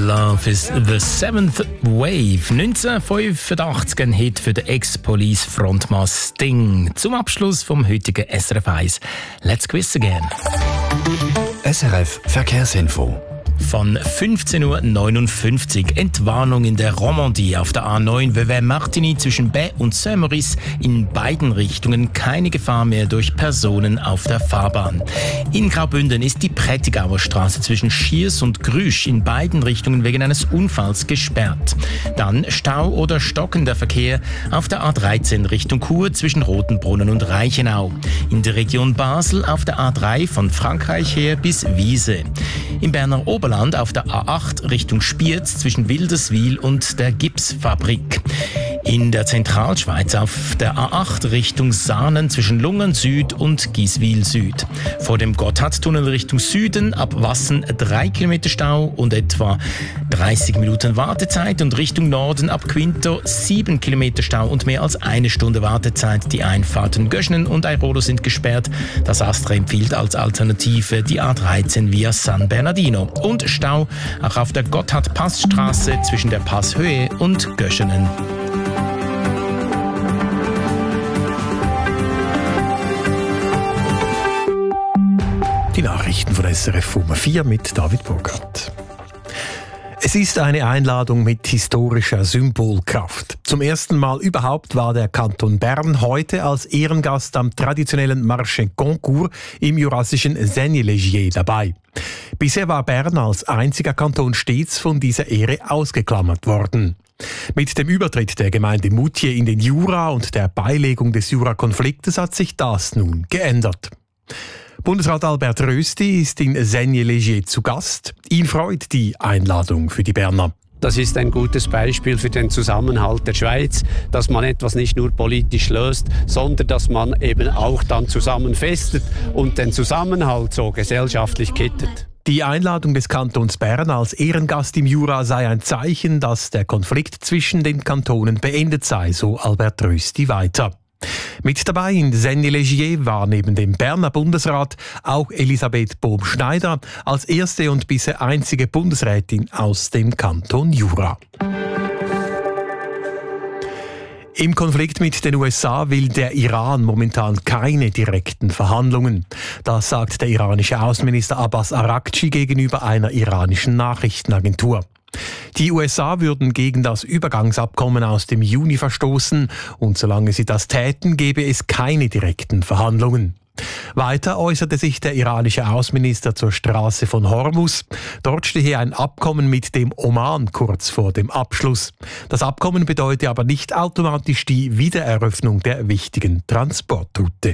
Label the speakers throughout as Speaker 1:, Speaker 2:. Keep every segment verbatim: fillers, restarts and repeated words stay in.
Speaker 1: Love is the Seventh Wave. neunzehnhundertfünfundachtzig ein Hit für den Ex-Police-Frontmann Sting. Zum Abschluss vom heutigen S R F eins. Let's quiz again.
Speaker 2: S R F Verkehrsinfo.
Speaker 1: Von fünfzehn Uhr neunundfünfzig Entwarnung in der Romandie auf der A neun Vevey-Martigny zwischen Baie und Saint-Maurice. In beiden Richtungen keine Gefahr mehr durch Personen auf der Fahrbahn. In Graubünden ist die Prättigauer Straße zwischen Schiers und Grüsch in beiden Richtungen wegen eines Unfalls gesperrt. Dann Stau oder stockender Verkehr auf der A dreizehn Richtung Chur zwischen Rotenbrunnen und Reichenau. In der Region Basel auf der A drei von Frankreich her bis Wiese. Im Berner Oberland auf der A acht Richtung Spiez zwischen Wilderswil und der Gipsfabrik. In der Zentralschweiz auf der A acht Richtung Saanen zwischen Lungen Süd und Giswil Süd. Vor dem Gotthardtunnel Richtung Süden ab Wassen drei Kilometer Stau und etwa dreißig Minuten Wartezeit und Richtung Norden ab Quinto sieben Kilometer Stau und mehr als eine Stunde Wartezeit. Die Einfahrten Göschnen und Airolo sind gesperrt. Das Astra empfiehlt als Alternative die A dreizehn via San Bernardino. Und Stau auch auf der Gotthard-Passstraße zwischen der Passhöhe und Göschenen.
Speaker 3: Die Nachrichten von S R F um vier mit David Burkhardt. Es ist eine Einladung mit historischer Symbolkraft. Zum ersten Mal überhaupt war der Kanton Bern heute als Ehrengast am traditionellen Marché Concours im jurassischen Seignelay dabei. Bisher war Bern als einziger Kanton stets von dieser Ehre ausgeklammert worden. Mit dem Übertritt der Gemeinde Moutier in den Jura und der Beilegung des Jurakonfliktes hat sich das nun geändert. Bundesrat Albert Rösti ist in Seignelay zu Gast. Ihn freut die Einladung für die Berner.
Speaker 4: Das ist ein gutes Beispiel für den Zusammenhalt der Schweiz, dass man etwas nicht nur politisch löst, sondern dass man eben auch dann zusammen festet und den Zusammenhalt so gesellschaftlich kittet.
Speaker 3: Die Einladung des Kantons Bern als Ehrengast im Jura sei ein Zeichen, dass der Konflikt zwischen den Kantonen beendet sei, so Albert Rösti weiter. Mit dabei in Seignelay war neben dem Berner Bundesrat auch Elisabeth Bohm-Schneider als erste und bisher einzige Bundesrätin aus dem Kanton Jura. Im Konflikt mit den U S A will der Iran momentan keine direkten Verhandlungen. Das sagt der iranische Außenminister Abbas Araghchi gegenüber einer iranischen Nachrichtenagentur. Die U S A würden gegen das Übergangsabkommen aus dem Juni verstoßen und solange sie das täten, gäbe es keine direkten Verhandlungen. Weiter äußerte sich der iranische Außenminister zur Straße von Hormuz. Dort stehe ein Abkommen mit dem Oman kurz vor dem Abschluss. Das Abkommen bedeute aber nicht automatisch die Wiedereröffnung der wichtigen Transportroute.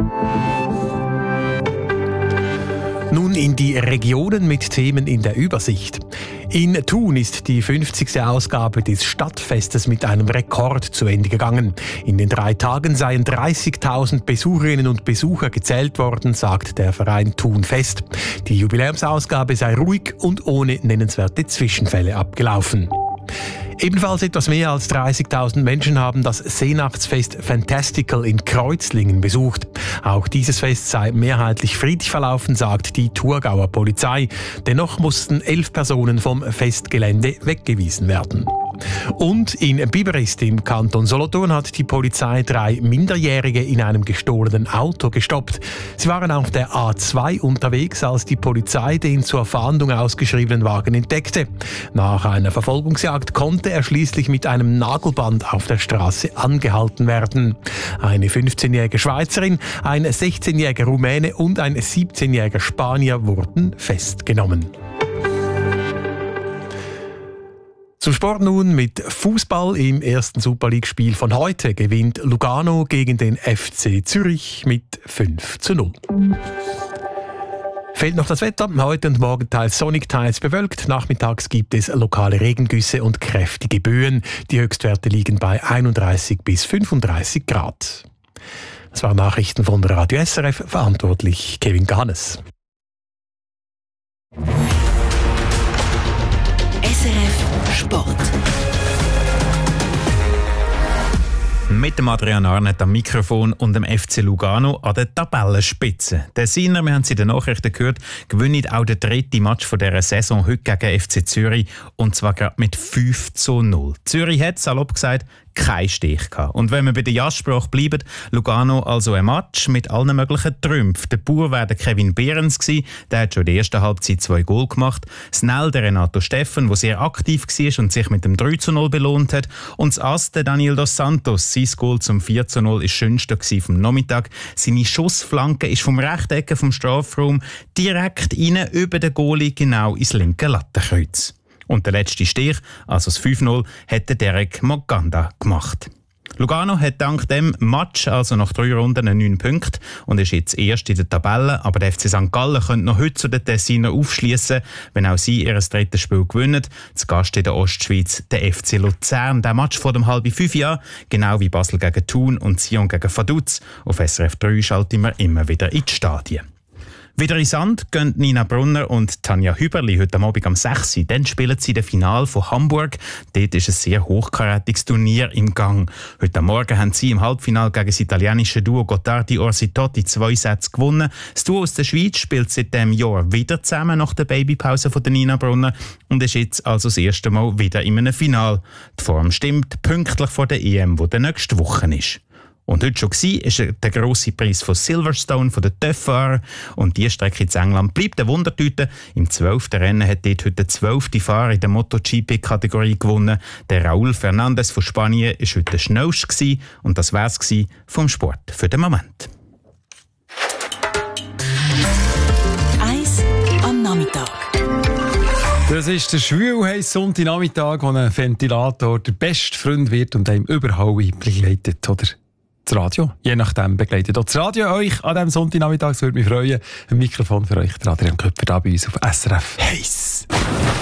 Speaker 3: Nun in die Regionen mit Themen in der Übersicht. In Thun ist die fünfzigste Ausgabe des Stadtfestes mit einem Rekord zu Ende gegangen. In den drei Tagen seien dreißigtausend Besucherinnen und Besucher gezählt worden, sagt der Verein Thun Fest. Die Jubiläumsausgabe sei ruhig und ohne nennenswerte Zwischenfälle abgelaufen. Ebenfalls etwas mehr als dreißigtausend Menschen haben das Seenachtsfest Fantastical in Kreuzlingen besucht. Auch dieses Fest sei mehrheitlich friedlich verlaufen, sagt die Thurgauer Polizei. Dennoch mussten elf Personen vom Festgelände weggewiesen werden. Und in Biberist im Kanton Solothurn hat die Polizei drei Minderjährige in einem gestohlenen Auto gestoppt. Sie waren auf der A zwei unterwegs, als die Polizei den zur Fahndung ausgeschriebenen Wagen entdeckte. Nach einer Verfolgungsjagd konnte er schließlich mit einem Nagelband auf der Straße angehalten werden. Eine fünfzehnjährige Schweizerin, ein sechzehnjähriger Rumäne und ein siebzehnjähriger Spanier wurden festgenommen. Zum Sport nun mit Fußball. Im ersten Super League-Spiel von heute gewinnt Lugano gegen den F C Zürich mit fünf zu null. Fehlt noch das Wetter. Heute und morgen teils sonnig, teils bewölkt. Nachmittags gibt es lokale Regengüsse und kräftige Böen. Die Höchstwerte liegen bei einunddreißig bis fünfunddreißig Grad. Das waren Nachrichten von Radio S R F, verantwortlich Kevin Ganes.
Speaker 5: S R F Sport. mit dem Adrian Arnett am Mikrofon und dem F C Lugano an der Tabellenspitze. Der Siner, wir haben es in den Nachrichten gehört, gewinnt auch den dritten Match von dieser Saison heute gegen F C Zürich und zwar gerade mit fünf zu null. Zürich hat, salopp gesagt, keinen Stich gehabt. Und wenn wir bei der Ja-Sprache bleiben, Lugano also ein Match mit allen möglichen Trümpfen. Der Bauer war der Kevin Behrens gewesen, der hat schon in der ersten Halbzeit zwei Goal gemacht. Snell der Renato Steffen, der sehr aktiv war und sich mit dem drei zu null belohnt hat. Und das Ass der Daniel dos Santos, sein Goal zum vier zu null, war das schönste vom Nachmittag. Seine Schussflanke ist vom rechten Ecke vom Strafraum direkt rein über den Goalie genau ins linke Lattenkreuz. Und der letzte Stich, also das fünf null, hat der Derek Moganda gemacht. Lugano hat dank dem Match, also nach drei Runden, neun Punkte und ist jetzt erst in der Tabelle. Aber der F C Sankt Gallen könnte noch heute zu den Tessiner aufschliessen, wenn auch sie ihr drittes Spiel gewinnen. Zu Gast in der Ostschweiz der F C Luzern. Der Match vor dem halben fünf Jahren, genau wie Basel gegen Thun und Sion gegen Vaduz. Auf S R F drei schalten wir immer wieder in die Stadien. Wieder in Sand gehen Nina Brunner und Tanja Hüberli heute Abend am sechs Uhr. Dann spielen sie das Finale von Hamburg. Dort ist ein sehr hochkarätiges Turnier im Gang. Heute Morgen haben sie im Halbfinale gegen das italienische Duo Gottardi-Orsitotti zwei Sätze gewonnen. Das Duo aus der Schweiz spielt seit diesem Jahr wieder zusammen nach der Babypause von der Nina Brunner und ist jetzt also das erste Mal wieder in einem Finale. Die Form stimmt pünktlich vor der E M, die der nächste Woche ist. Und heute schon war, ist der grosse Preis von Silverstone, von den T Ö F-Fahrern. Und die Strecke in England bleibt eine Wundertüte. Im zwölften Rennen hat dort heute der zwölfte Fahrer in der MotoGP-Kategorie gewonnen. Der Raúl Fernández von Spanien war heute der schnellste und das war es vom Sport für den Moment.
Speaker 6: Eis am Nachmittag.
Speaker 3: Das ist der schwül-heisse Sonntagnachmittag, wo ein Ventilator der beste Freund wird und einem überall begleitet, oder? Das Radio, je nachdem begleitet auch das Radio euch an diesem Sonntagnachmittag. Es würde mich freuen. Ein Mikrofon für euch, der Adrian Köpfer, da bei uns auf S R F. Heiss!